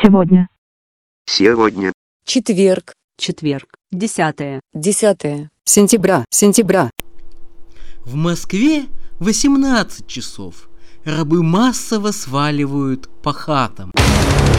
Сегодня. Сегодня. Четверг. 10 сентября. В Москве 18 часов. Рабы массово сваливают по хатам.